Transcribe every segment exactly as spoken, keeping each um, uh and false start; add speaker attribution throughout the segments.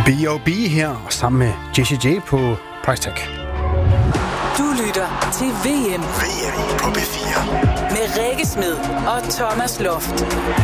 Speaker 1: B O B her sammen med Jessie J på Price Tag.
Speaker 2: Du lytter til V M.
Speaker 3: V M på B fire.
Speaker 2: Med Rikke Smed og Thomas Loft.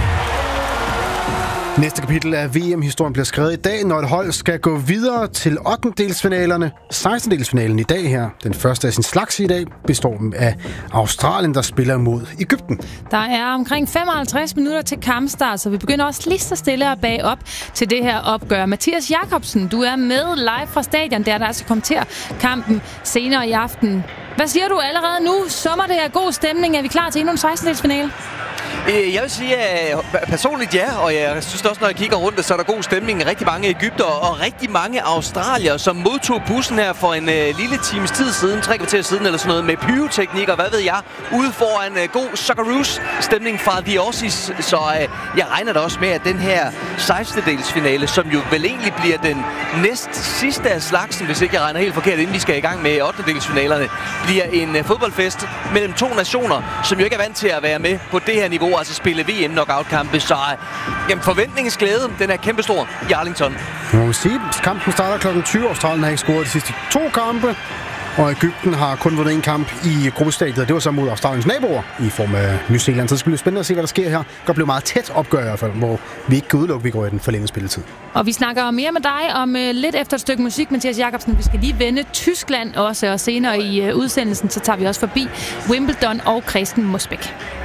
Speaker 1: Næste kapitel af V M-historien bliver skrevet i dag, når et hold skal gå videre til ottendedelsfinalerne. sekstendedelsfinalen i dag her, den første af sin slags i dag, består af Australien, der spiller mod Egypten.
Speaker 4: Der er omkring femoghalvtreds minutter til kampstart, så vi begynder også lige så stille at bage op til det her opgør. Mathias Jakobsen, du er med live fra stadion, der der altså kommenterer kampen senere i aften. Hvad siger du allerede nu? Sommer det er god stemning. Er vi klar til endnu en sekstendedelsfinale?
Speaker 5: Jeg vil sige, at personligt ja, og jeg synes også, når jeg kigger rundt, så er der god stemning. Rigtig mange egypter og rigtig mange australier, som modtog bussen her for en uh, lille times tid siden, tre kvarter siden eller sådan noget, med pyroteknik og hvad ved jeg, ude foran uh, god Socceroos-stemning fra The Aussies. Så uh, jeg regner da også med, at den her sekstendedelsfinale, som jo vel egentlig bliver den næst sidste af slagsen, hvis ikke jeg regner helt forkert, inden vi skal i gang med ottendedelsfinalerne, bliver en uh, fodboldfest mellem to nationer, som jo ikke er vant til at være med på det her niveau, altså spille V M-knockout-kampe, så jamen, forventningens glæde, den er kæmpestor i Arlington.
Speaker 1: Man må sige, kampen starter klokken tyve. Australien har ikke scoret de sidste to kampe, og Egypten har kun vundet en kamp i gruppestadiet. Det var så mod Australiens naboer i form af New Zealand. Så det bliver spændende at se, hvad der sker her. Det kan blive meget tæt opgør i hvert fald, hvor vi ikke kan udelukke, vi går i den forlængede spilletid.
Speaker 4: Og vi snakker mere med dig om uh, lidt efter et stykke musik, Mathias Jakobsen. Vi skal lige vende Tyskland også, og senere i uh, udsendelsen, så tager vi også forbi Wimbledon og Kristen Mosbæk.